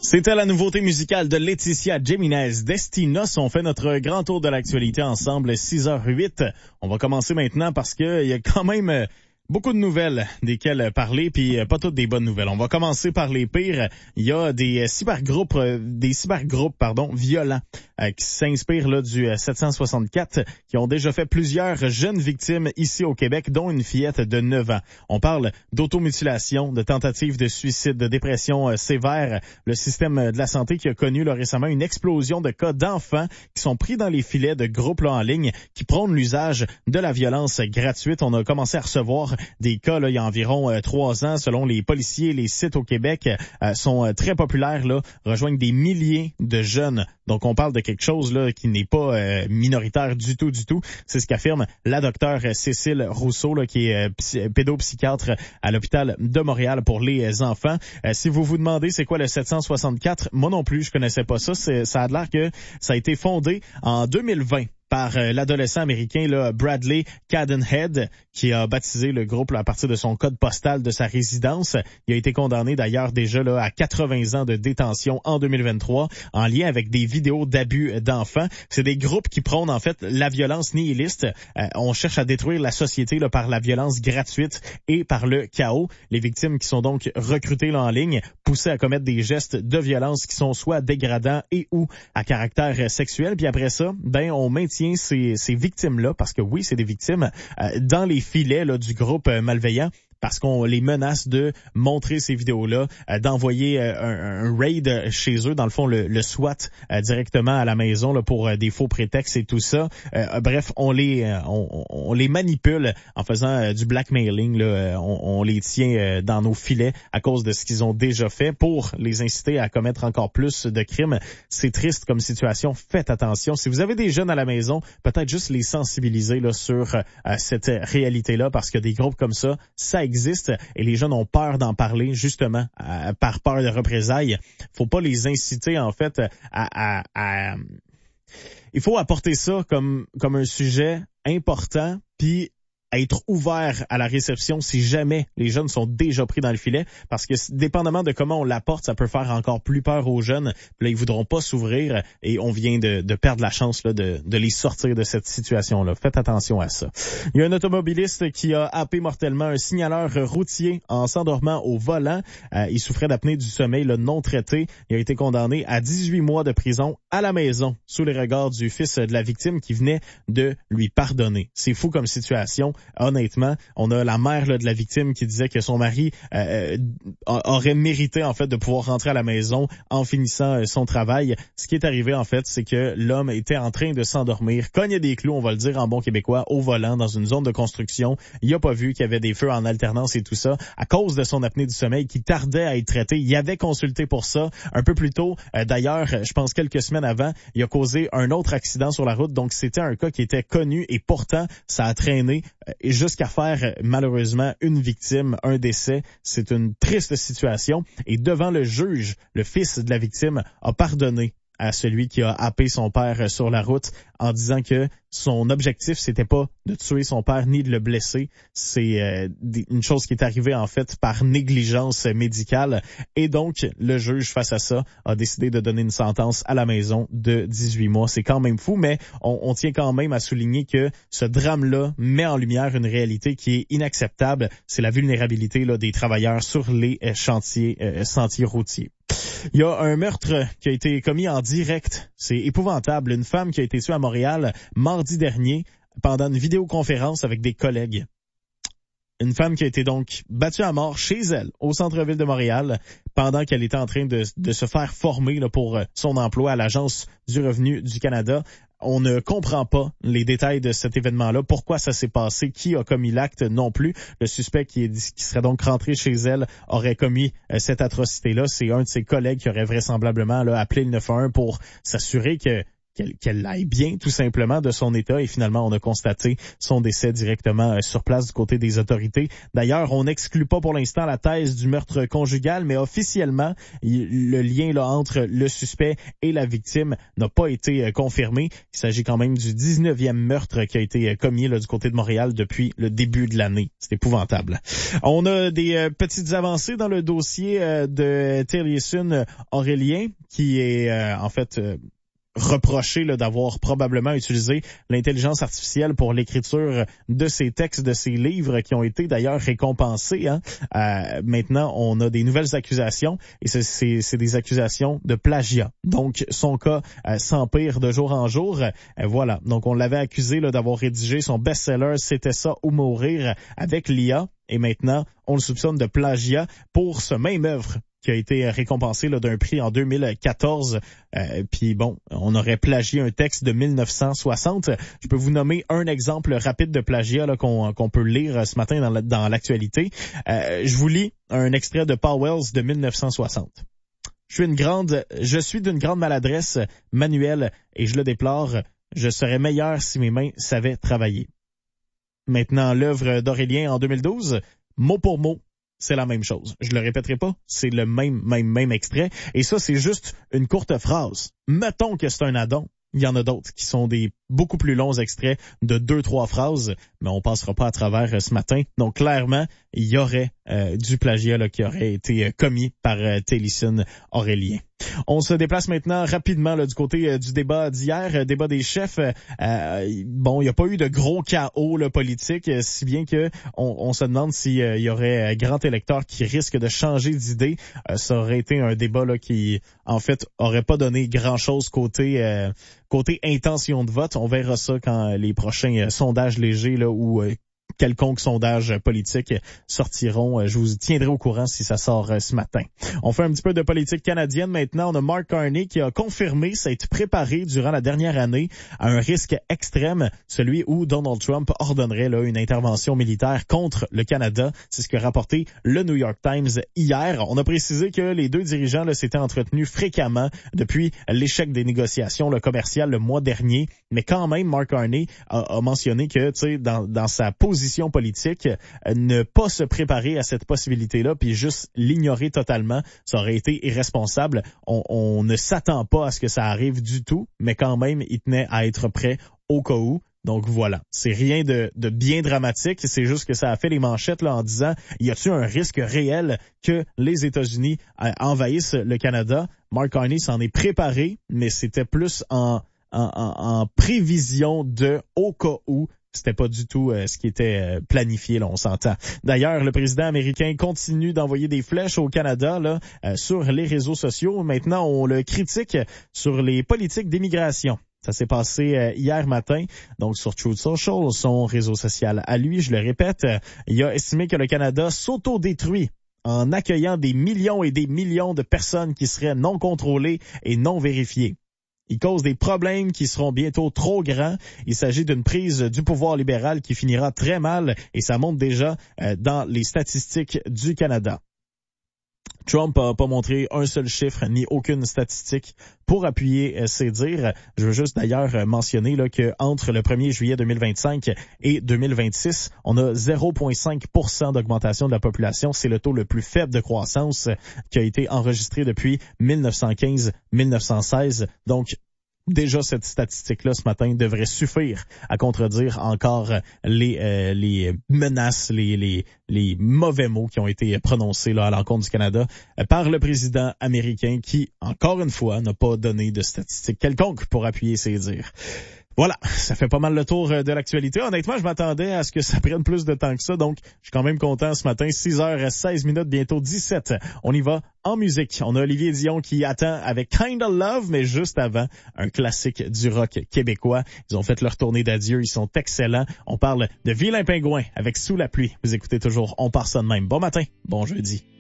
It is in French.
C'était la nouveauté musicale de Laetitia Jimenez, Destinos. On fait notre grand tour de l'actualité ensemble, 6h08. On va commencer maintenant parce que il y a quand même beaucoup de nouvelles desquelles parler, puis pas toutes des bonnes nouvelles. On va commencer par les pires. Il y a des cybergroupes violents qui s'inspirent là du 764, qui ont déjà fait plusieurs jeunes victimes ici au Québec, dont une fillette de 9 ans. On parle d'automutilation, de tentatives de suicide, de dépression sévère. Le système de la santé qui a connu là, récemment une explosion de cas d'enfants qui sont pris dans les filets de groupes là, en ligne qui prônent l'usage de la violence gratuite. On a commencé à recevoir des cas là, il y a environ 3 ans. Selon les policiers, les sites au Québec sont très populaires, là, rejoignent des milliers de jeunes. Donc on parle de quelque chose là qui n'est pas minoritaire du tout. C'est ce qu'affirme la docteure Cécile Rousseau, là, qui est pédopsychiatre à l'hôpital de Montréal pour les enfants. Si vous vous demandez c'est quoi le 764, moi non plus je connaissais pas ça. Ça a l'air que ça a été fondé en 2020. Par l'adolescent américain là, Bradley Cadenhead, qui a baptisé le groupe là, à partir de son code postal de sa résidence. Il a été condamné d'ailleurs déjà là, à 80 ans de détention en 2023 en lien avec des vidéos d'abus d'enfants. C'est des groupes qui prônent en fait la violence nihiliste. On cherche à détruire la société là, par la violence gratuite et par le chaos. Les victimes qui sont donc recrutées là, en ligne, poussées à commettre des gestes de violence qui sont soit dégradants et ou à caractère sexuel. Puis après ça, on maintient ces victimes-là, parce que oui, c'est des victimes, dans les filets là, du groupe malveillant, parce qu'on les menace de montrer ces vidéos-là, d'envoyer un raid chez eux, dans le fond le SWAT directement à la maison là, pour des faux prétextes et tout ça. Bref, on les manipule en faisant du blackmailing. Là, on les tient dans nos filets à cause de ce qu'ils ont déjà fait pour les inciter à commettre encore plus de crimes. C'est triste comme situation. Faites attention. Si vous avez des jeunes à la maison, peut-être juste les sensibiliser là, sur cette réalité-là, parce que des groupes comme ça existe et les jeunes ont peur d'en parler justement par peur de représailles. Faut pas les inciter en fait à... Il faut apporter ça comme un sujet important, puis être ouvert à la réception si jamais les jeunes sont déjà pris dans le filet, parce que dépendamment de comment on l'apporte, ça peut faire encore plus peur aux jeunes. Puis là, ils voudront pas s'ouvrir et on vient de perdre la chance là, de les sortir de cette situation-là. Faites attention à ça. Il y a un automobiliste qui a happé mortellement un signaleur routier en s'endormant au volant. Il souffrait d'apnée du sommeil là, non traité. Il a été condamné à 18 mois de prison à la maison sous les regards du fils de la victime qui venait de lui pardonner. C'est fou comme situation. Honnêtement, on a la mère là, de la victime qui disait que son mari aurait mérité en fait de pouvoir rentrer à la maison en finissant son travail. Ce qui est arrivé en fait, c'est que l'homme était en train de s'endormir, cognait des clous, on va le dire en bon québécois, au volant dans une zone de construction. Il a pas vu qu'il y avait des feux en alternance et tout ça à cause de son apnée du sommeil qui tardait à être traité. Il avait consulté pour ça un peu plus tôt. D'ailleurs, je pense quelques semaines avant, il a causé un autre accident sur la route. Donc c'était un cas qui était connu et pourtant ça a traîné jusqu'à faire malheureusement une victime, un décès. C'est une triste situation. Et devant le juge, le fils de la victime a pardonné à celui qui a happé son père sur la route en disant que son objectif, c'était pas de tuer son père ni de le blesser. C'est une chose qui est arrivée en fait par négligence médicale. Et donc, le juge, face à ça, a décidé de donner une sentence à la maison de 18 mois. C'est quand même fou, mais on tient quand même à souligner que ce drame-là met en lumière une réalité qui est inacceptable. C'est la vulnérabilité là, des travailleurs sur les sentiers routiers. Il y a un meurtre qui a été commis en direct. C'est épouvantable. Une femme qui a été tuée à Montréal mardi dernier pendant une vidéoconférence avec des collègues. Une femme qui a été donc battue à mort chez elle, au centre-ville de Montréal, pendant qu'elle était en train de se faire former là, pour son emploi à l'Agence du revenu du Canada. On ne comprend pas les détails de cet événement-là, pourquoi ça s'est passé, qui a commis l'acte non plus. Le suspect qui serait donc rentré chez elle aurait commis cette atrocité-là. C'est un de ses collègues qui aurait vraisemblablement là, appelé le 911 pour s'assurer que qu'elle aille bien, tout simplement, de son état. Et finalement, on a constaté son décès directement sur place du côté des autorités. D'ailleurs, on n'exclut pas pour l'instant la thèse du meurtre conjugal, mais officiellement, le lien là entre le suspect et la victime n'a pas été confirmé. Il s'agit quand même du 19e meurtre qui a été commis là, du côté de Montréal depuis le début de l'année. C'est épouvantable. On a des petites avancées dans le dossier de Taliesin Aurélien, qui est en fait reproché là, d'avoir probablement utilisé l'intelligence artificielle pour l'écriture de ses textes, de ses livres, qui ont été d'ailleurs récompensés. Maintenant, on a des nouvelles accusations, et c'est des accusations de plagiat. Donc, son cas s'empire de jour en jour. Voilà. Donc, on l'avait accusé là, d'avoir rédigé son best-seller « C'était ça ou mourir » avec l'IA. Et maintenant, on le soupçonne de plagiat pour ce même œuvre qui a été récompensé là, d'un prix en 2014. Puis bon, on aurait plagié un texte de 1960. Je peux vous nommer un exemple rapide de plagiat là, qu'on peut lire ce matin dans l'actualité. Je vous lis un extrait de Powell's de 1960. Je suis d'une grande maladresse manuelle et je le déplore. Je serais meilleur si mes mains savaient travailler. Maintenant, l'œuvre d'Aurélien en 2012, mot pour mot, c'est la même chose. Je le répéterai pas, c'est le même extrait. Et ça, c'est juste une courte phrase. Mettons que c'est un addon. Il y en a d'autres qui sont des beaucoup plus longs extraits de 2-3 phrases, mais on passera pas à travers ce matin. Donc, clairement, il y aurait du plagiat là, qui aurait été commis par Taliesin Aurélien. On se déplace maintenant rapidement là, du côté du débat d'hier, débat des chefs. Bon, il n'y a pas eu de gros chaos là, politique, si bien que on se demande s'il y aurait grand électeur qui risque de changer d'idée. Ça aurait été un débat là, qui, en fait, aurait pas donné grand-chose côté intention de vote. On verra ça quand les prochains sondages légers là, ou quelconque sondage politique sortiront. Je vous tiendrai au courant si ça sort ce matin. On fait un petit peu de politique canadienne maintenant. On a Mark Carney qui a confirmé s'être préparé durant la dernière année à un risque extrême, celui où Donald Trump ordonnerait là, une intervention militaire contre le Canada. C'est ce que rapporté le New York Times hier. On a précisé que les deux dirigeants là, s'étaient entretenus fréquemment depuis l'échec des négociations commerciales le mois dernier. Mais quand même, Mark Carney a mentionné que, tu sais, dans sa position politique, ne pas se préparer à cette possibilité-là, puis juste l'ignorer totalement, ça aurait été irresponsable. On ne s'attend pas à ce que ça arrive du tout, mais quand même, il tenait à être prêt au cas où. Donc voilà, c'est rien de bien dramatique, c'est juste que ça a fait les manchettes là en disant, y a-t-il un risque réel que les États-Unis envahissent le Canada? Mark Carney s'en est préparé, mais c'était plus en prévision de au cas où. C'était pas du tout ce qui était planifié, là, on s'entend. D'ailleurs, le président américain continue d'envoyer des flèches au Canada là, sur les réseaux sociaux. Maintenant, on le critique sur les politiques d'immigration. Ça s'est passé hier matin, donc sur Truth Social, son réseau social à lui, je le répète. Il a estimé que le Canada s'autodétruit en accueillant des millions et des millions de personnes qui seraient non contrôlées et non vérifiées. Il cause des problèmes qui seront bientôt trop grands. Il s'agit d'une prise du pouvoir libéral qui finira très mal et ça monte déjà dans les statistiques du Canada. Trump n'a pas montré un seul chiffre ni aucune statistique pour appuyer ses dires. Je veux juste d'ailleurs mentionner là, que entre le 1er juillet 2025 et 2026, on a 0,5% d'augmentation de la population. C'est le taux le plus faible de croissance qui a été enregistré depuis 1915-1916. Donc, déjà, cette statistique-là, ce matin, devrait suffire à contredire encore les menaces, les mauvais mots qui ont été prononcés là à l'encontre du Canada par le président américain qui, encore une fois, n'a pas donné de statistiques quelconques pour appuyer ses dires. Voilà, ça fait pas mal le tour de l'actualité. Honnêtement, je m'attendais à ce que ça prenne plus de temps que ça, donc je suis quand même content ce matin. 6h16, bientôt 17. On y va en musique. On a Olivier Dion qui attend avec Kinda Love, mais juste avant, un classique du rock québécois. Ils ont fait leur tournée d'adieu, ils sont excellents. On parle de Vilain Pingouin avec Sous la pluie. Vous écoutez toujours On part ça de même. Bon matin, bon jeudi.